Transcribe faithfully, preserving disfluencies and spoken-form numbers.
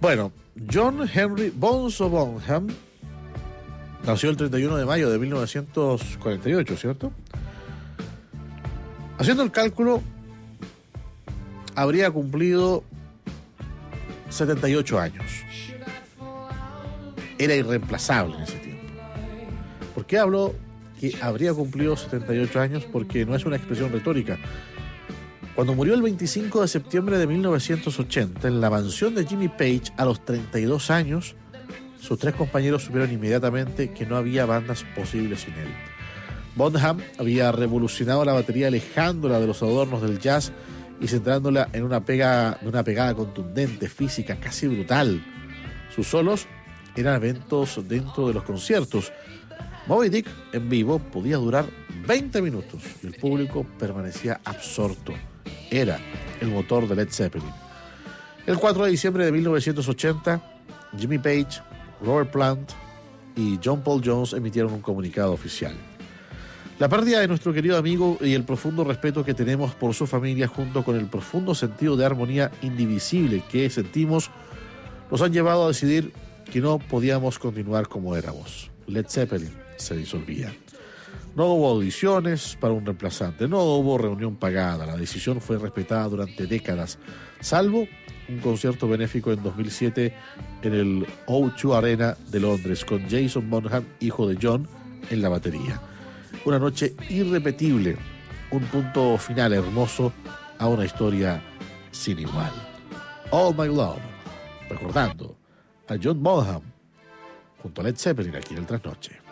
Bueno, John Henry Bonzo Bonham nació el treinta y uno de mayo de mil novecientos cuarenta y ocho, ¿cierto? Haciendo el cálculo, habría cumplido setenta y ocho años. Era irreemplazable en ese tiempo. ¿Por qué hablo que habría cumplido setenta y ocho años? Porque no es una expresión retórica. Cuando murió el veinticinco de septiembre de mil novecientos ochenta en la mansión de Jimmy Page a los treinta y dos años, sus tres compañeros supieron inmediatamente que no había bandas posibles sin él. Bonham había revolucionado la batería alejándola de los adornos del jazz y centrándola en una, pega, una pegada contundente, física, casi brutal. Sus solos eran eventos dentro de los conciertos. Moby Dick en vivo podía durar veinte minutos y el público permanecía absorto. Era el motor de Led Zeppelin. El cuatro de diciembre de mil novecientos ochenta, Jimmy Page, Robert Plant y John Paul Jones emitieron un comunicado oficial. La pérdida de nuestro querido amigo y el profundo respeto que tenemos por su familia, junto con el profundo sentido de armonía indivisible que sentimos, nos han llevado a decidir que no podíamos continuar como éramos. Led Zeppelin se disolvía. No hubo audiciones para un reemplazante, no hubo reunión pagada. La decisión fue respetada durante décadas, salvo un concierto benéfico en dos mil siete en el O dos Arena de Londres, con Jason Bonham, hijo de John, en la batería. Una noche irrepetible, un punto final hermoso a una historia sin igual. All My Love, recordando a John Bonham junto a Led Zeppelin aquí en el Trasnoche.